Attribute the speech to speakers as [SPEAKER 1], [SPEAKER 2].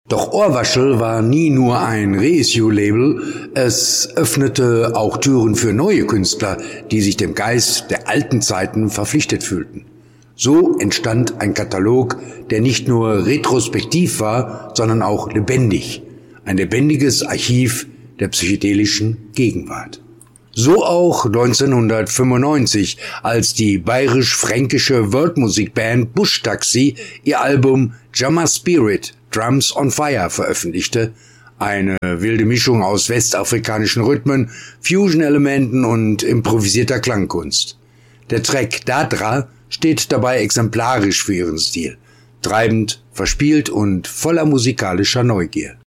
[SPEAKER 1] Doch Ohrwaschel war nie nur ein Reissue-Label, es öffnete auch Türen für neue Künstler, die sich dem Geist der alten Zeiten verpflichtet fühlten. So entstand ein Katalog, der nicht nur retrospektiv war, sondern auch lebendig. Ein lebendiges Archiv der psychedelischen Gegenwart. So auch 1995, als die bayerisch-fränkische Worldmusikband Bush Taxi ihr Album Jammer Spirit Drums on Fire veröffentlichte, eine wilde Mischung aus westafrikanischen Rhythmen, Fusion-Elementen und improvisierter Klangkunst. Der Track Dadra steht dabei exemplarisch für ihren Stil, treibend, verspielt und voller musikalischer Neugier.